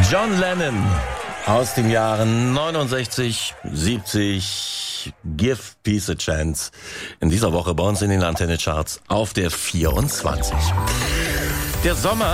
John Lennon aus den Jahren 69, 70, Give Peace a Chance. In dieser Woche bei uns in den Antenne-Charts auf der 24. Der Sommer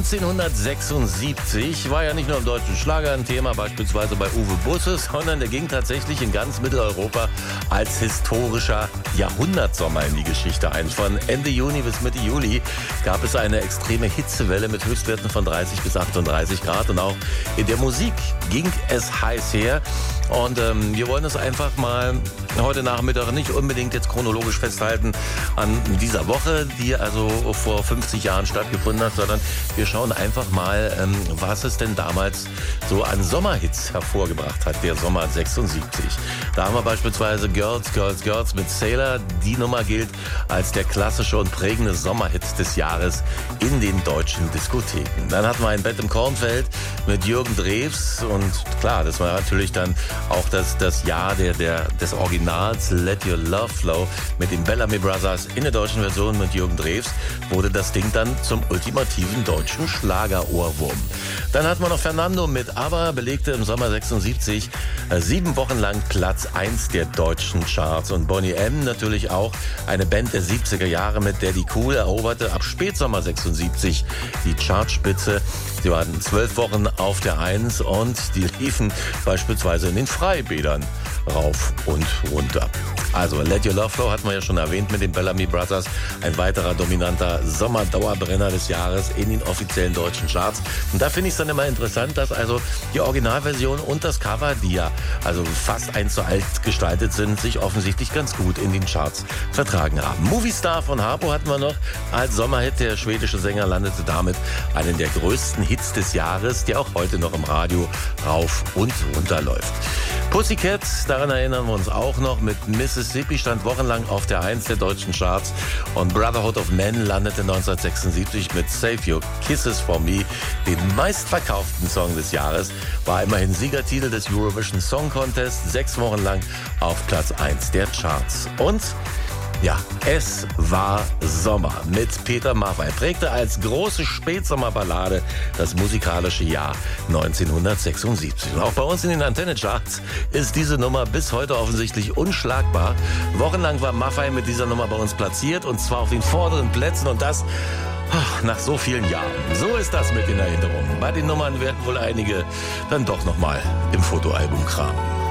1976 war ja nicht nur im deutschen Schlager ein Thema, beispielsweise bei Uwe Busse, sondern der ging tatsächlich in ganz Mitteleuropa als historischer Jahrhundertsommer in die Geschichte ein. Von Ende Juni bis Mitte Juli gab es eine extreme Hitzewelle mit Höchstwerten von 30 bis 38 Grad und auch in der Musik ging es heiß her. Und wir wollen es einfach mal heute Nachmittag nicht unbedingt jetzt chronologisch festhalten an dieser Woche, die also vor 50 Jahren stattgefunden hat, sondern wir schauen einfach mal, was es denn damals so an Sommerhits hervorgebracht hat, der Sommer 76. Da haben wir beispielsweise Girls, Girls, Girls mit Sailor. Die Nummer gilt als der klassische und prägende Sommerhit des Jahres in den deutschen Diskotheken. Dann hatten wir ein Bett im Kornfeld mit Jürgen Drews und klar, das war natürlich dann auch das Jahr des Originals Let Your Love Flow mit den Bellamy Brothers in der deutschen Version mit Jürgen Drews wurde das Ding dann zum ultimativen deutschen Schlagerohrwurm. Dann hatten wir noch Fernando mit ABBA, belegte im Sommer 76 7 Wochen lang Platz 1 der deutschen Charts. Und Boney M. natürlich auch eine Band der 70er Jahre mit Daddy Cool eroberte ab Spätsommer 76 die Chartspitze. Sie waren 12 Wochen auf der 1 und die liefen beispielsweise in den Freibädern rauf und runter. Also Let Your Love Flow hatten wir ja schon erwähnt mit den Bellamy Brothers. Ein weiterer dominanter Sommerdauerbrenner des Jahres in den offiziellen deutschen Charts. Und da finde ich es dann immer interessant, dass also die Originalversion und das Cover, die ja also fast 1:1 gestaltet sind, sich offensichtlich ganz gut in den Charts vertragen haben. Movie Star von Harpo hatten wir noch als Sommerhit. Der schwedische Sänger landete damit einen der größten Hits des Jahres, der auch heute noch im Radio rauf und runter läuft. Pussycat, daran erinnern wir uns auch noch, mit Mississippi stand wochenlang auf der 1 der deutschen Charts und Brotherhood of Men landete 1976 mit Save Your Kisses for Me, den meistverkauften Song des Jahres, war immerhin Siegertitel des Eurovision Song Contest, 6 Wochen lang auf Platz 1 der Charts. Und ja, es war Sommer mit Peter Maffay. Prägte als große Spätsommerballade das musikalische Jahr 1976. Und auch bei uns in den Antenne-Charts ist diese Nummer bis heute offensichtlich unschlagbar. Wochenlang war Maffay mit dieser Nummer bei uns platziert und zwar auf den vorderen Plätzen und das nach so vielen Jahren. So ist das mit den Erinnerungen. Bei den Nummern werden wohl einige dann doch nochmal im Fotoalbum kramen.